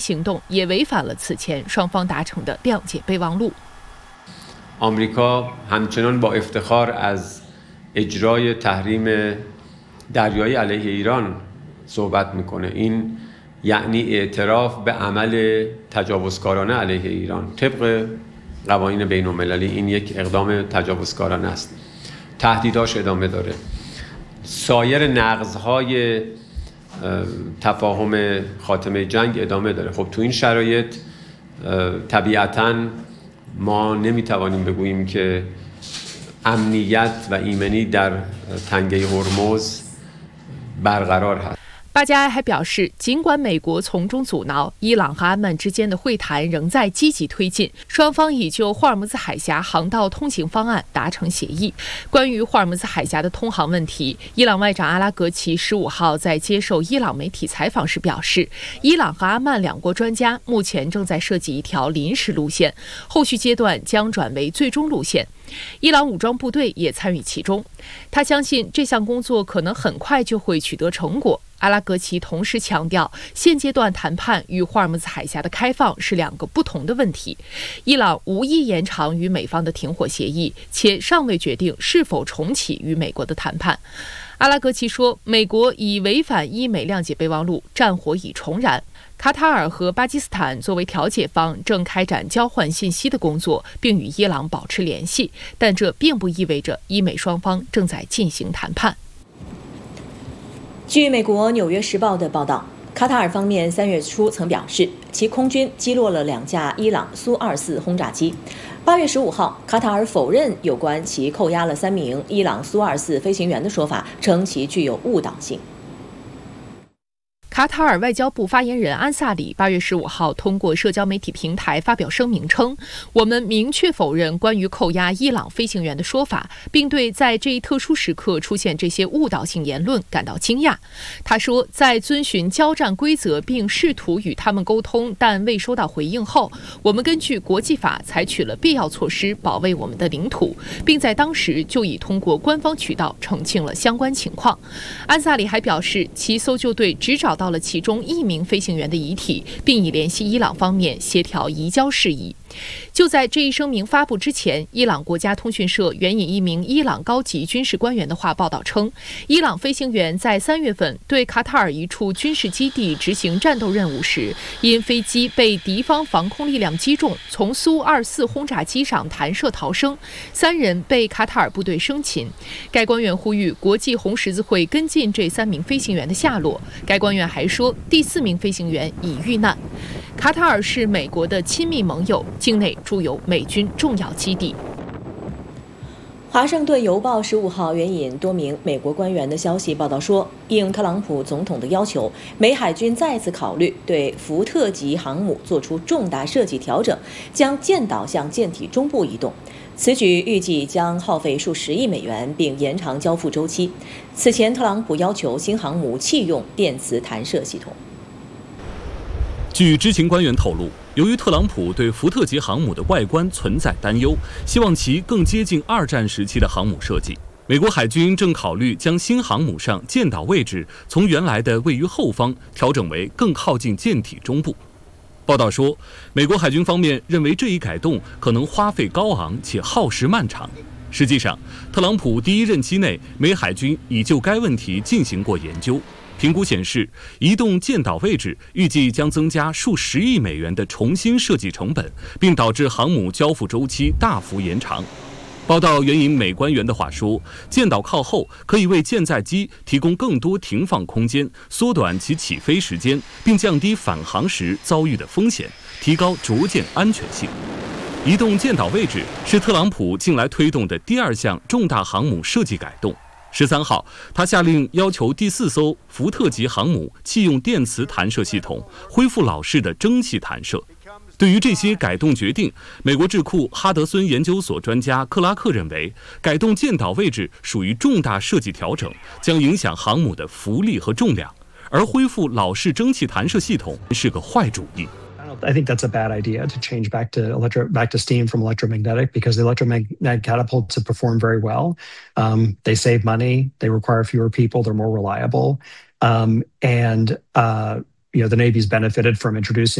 行动也违反了此前双方达成的谅解备忘录。 آمریکا همچنان با افتخار از اجرای تحریم دریایی علیه ایران صحبت میکنه. این یعنی اعتراف به عمل تجاوزکارانه علیه ایران طبق قوانین بین المللی. این یک اقدام تجاوزکارانه است. تهدیداش ادامه داره. سایر نقض‌های تفاهم خاتمه جنگ ادامه داره. خب تو این شرایط طبیعتاً ما نمیتوانیم بگوییم که امنیت و ایمنی در تنگه هرمز برقرار هست。 巴加埃还表示，尽管美国从中阻挠，伊朗和阿曼之间的会谈仍在积极推进，双方已就霍尔木兹海峡航道通行方案达成协议。关于霍尔木兹海峡的通航问题，伊朗外长阿拉格齐15号在接受伊朗媒体采访时表示，伊朗和阿曼两国专家目前正在设计一条临时路线，后续阶段将转为最终路线。伊朗武装部队也参与其中，他相信这项工作可能很快就会取得成果。阿拉格齐同时强调，现阶段谈判与霍尔木兹海峡的开放是两个不同的问题。伊朗无意延长与美方的停火协议，且尚未决定是否重启与美国的谈判。阿拉格齐说，美国已违反伊美谅解备忘录，战火已重燃。卡塔尔和巴基斯坦作为调解方，正开展交换信息的工作，并与伊朗保持联系，但这并不意味着伊美双方正在进行谈判。 据美国《纽约时报》的报道，卡塔尔方面3月初曾表示，其空军击落了2架伊朗苏24轰炸机。8月15号，卡塔尔否认有关其扣押了3名伊朗苏24飞行员的说法，称其具有误导性。 卡塔尔外交部发言人安萨里8月15号通过社交媒体平台发表声明称，我们明确否认关于扣押伊朗飞行员的说法，并对在这一特殊时刻出现这些误导性言论感到惊讶。他说，在遵循交战规则并试图与他们沟通，但未收到回应后，我们根据国际法采取了必要措施保卫我们的领土，并在当时就已通过官方渠道澄清了相关情况。安萨里还表示，其搜救队只找到了其中1名飞行员的遗体，并已联系伊朗方面协调移交事宜。就在这一声明发布之前，伊朗国家通讯社援引一名伊朗高级军事官员的话报道称，伊朗飞行员在3月份对卡塔尔一处军事基地执行战斗任务时，因飞机被敌方防空力量击中，从苏24轰炸机上弹射逃生，3人被卡塔尔部队生擒。该官员呼吁国际红十字会跟进这3名飞行员的下落。该官员还说，第4名飞行员已遇难。卡塔尔是美国的亲密盟友，境内驻有美军重要基地。 华盛顿邮报15号援引多名美国官员的消息报道说，应特朗普总统的要求，美海军再次考虑对福特级航母做出重大设计调整，将舰岛向舰体中部移动。此举预计将耗费数十亿美元，并延长交付周期。此前，特朗普要求新航母弃用电磁弹射系统。 据知情官员透露，由于特朗普对福特级航母的外观存在担忧，希望其更接近2战时期的航母设计，美国海军正考虑将新航母上舰岛位置从原来的位于后方调整为更靠近舰体中部。报道说，美国海军方面认为这一改动可能花费高昂且耗时漫长。实际上，特朗普第1任期内，美海军已就该问题进行过研究。评估显示，移动舰岛位置预计将增加数十亿美元的重新设计成本，并导致航母交付周期大幅延长。报道援引美官员的话说，舰岛靠后可以为舰载机提供更多停放空间，缩短其起飞时间，并降低返航时遭遇的风险，提高着舰安全性。移动舰岛位置是特朗普近来推动的第2项重大航母设计改动。13号，他下令要求第4艘福特级航母弃用电磁弹射系统，恢复老式的蒸汽弹射。对于这些改动决定，美国智库哈德森研究所专家克拉克认为，改动舰岛位置属于重大设计调整，将影响航母的浮力和重量，而恢复老式蒸汽弹射系统是个坏主意。 I think that's a bad idea to change back to steam from electromagnetic, because the electromagnetic catapults have performed very well. They save money, they require fewer people, they're more reliable, and the Navy's benefited from introducing